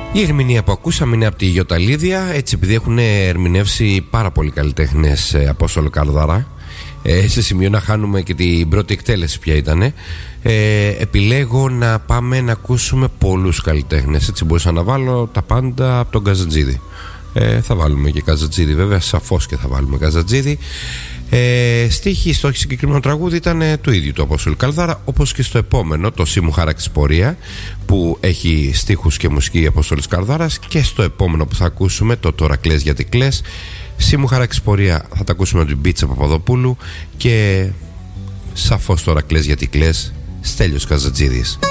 Η ερμηνεία που ακούσαμε είναι από τη Γιωταλίδια, έτσι επειδή έχουν ερμηνεύσει πάρα πολλοί καλλιτέχνες Απόστολο Καρδάρα, σε σημείο να χάνουμε και την πρώτη εκτέλεση ποια ήτανε, επιλέγω να πάμε να ακούσουμε πολλούς καλλιτέχνες. Έτσι μπορούσα να βάλω τα πάντα από τον Καζατζίδη. Θα βάλουμε και Καζατζίδη βέβαια, σαφώς και θα βάλουμε Καζατζίδη. Στίχη στο συγκεκριμένο τραγούδι ήταν του ίδιου του Απόστολου Καρδάρα, όπως και στο επόμενο, το «Σύ μου χάραξες πορεία», που έχει στίχους και μουσική Απόστολος Καρδάρας, και στο επόμενο που θα ακούσουμε, το «Τώρα κλαις γιατί κλαις», «Σύ μου χάραξες πορεία» θα τα ακούσουμε από την Πίτσα Παπαδοπούλου, και σαφώς «Τώρα κλαις γιατί κλαις», Στέλιος Καζατζίδης.